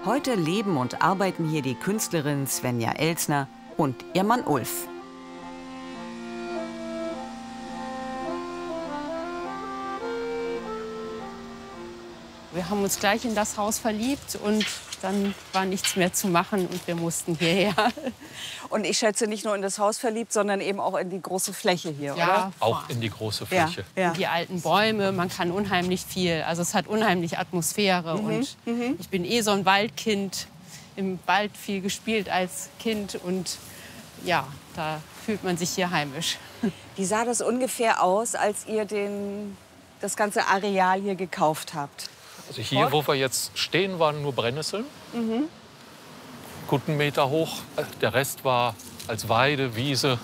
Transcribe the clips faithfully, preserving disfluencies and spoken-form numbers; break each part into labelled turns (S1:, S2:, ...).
S1: Heute leben und arbeiten hier die Künstlerin Svenja Elsner und ihr Mann Ulf.
S2: Wir haben uns gleich in das Haus verliebt und dann war nichts mehr zu machen und wir mussten hierher.
S3: Und ich schätze, nicht nur in das Haus verliebt, sondern eben auch in die große Fläche hier,
S2: Ja,
S3: oder?
S4: Auch in die große Fläche.
S3: Ja, ja.
S2: Die alten Bäume, man kann unheimlich viel. Also es hat unheimlich Atmosphäre.
S3: Mhm,
S2: Und
S3: mhm.
S2: ich bin eh so ein Waldkind, im Wald viel gespielt als Kind. Und ja, da fühlt man sich hier heimisch.
S3: Wie sah das ungefähr aus, als ihr den, das ganze Areal hier gekauft habt?
S4: Also hier, wo wir jetzt stehen, waren nur Brennnesseln. Mhm. Guten Meter hoch. Der Rest war als Weide, Wiese.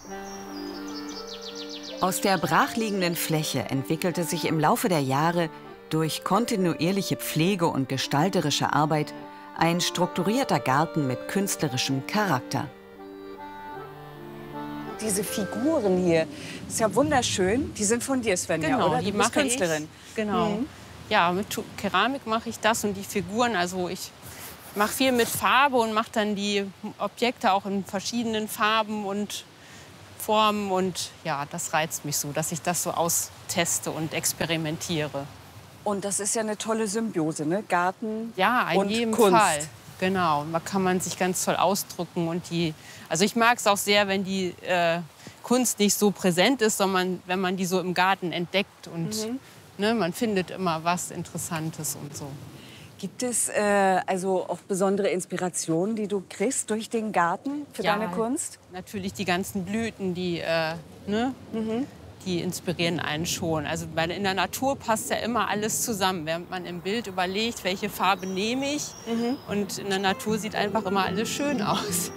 S1: Aus der brachliegenden Fläche entwickelte sich im Laufe der Jahre durch kontinuierliche Pflege und gestalterische Arbeit ein strukturierter Garten mit künstlerischem Charakter.
S3: Diese Figuren hier, das ist ja wunderschön. Die sind von dir, Svenja,
S2: Genau,
S3: oder?
S2: die
S3: Du bist
S2: mache
S3: Künstlerin.
S2: ich. Genau.
S3: Mhm.
S2: Ja, mit Tu- Keramik mache ich das und die Figuren. Also ich mache viel mit Farbe und mache dann die Objekte auch in verschiedenen Farben und Formen. Und ja, das reizt mich so, dass ich das so austeste und experimentiere.
S3: Und das ist ja eine tolle Symbiose, ne? Garten
S2: Ja, in
S3: und
S2: jedem
S3: Kunst.
S2: Fall. Genau, da kann man sich ganz toll ausdrücken. Und die, also ich mag es auch sehr, wenn die äh, Kunst nicht so präsent ist, sondern wenn man die so im Garten entdeckt. Und
S3: Mhm.
S2: ne, man findet immer was Interessantes und so.
S3: Gibt es äh, also auch besondere Inspirationen, die du kriegst durch den Garten für
S2: Ja,
S3: deine Kunst?
S2: Natürlich die ganzen Blüten, die, äh, ne,
S3: Mhm.
S2: die inspirieren einen schon. Also weil in der Natur passt ja immer alles zusammen. Während man im Bild überlegt, welche Farbe nehme ich.
S3: Mhm.
S2: Und in der Natur sieht einfach immer alles schön aus.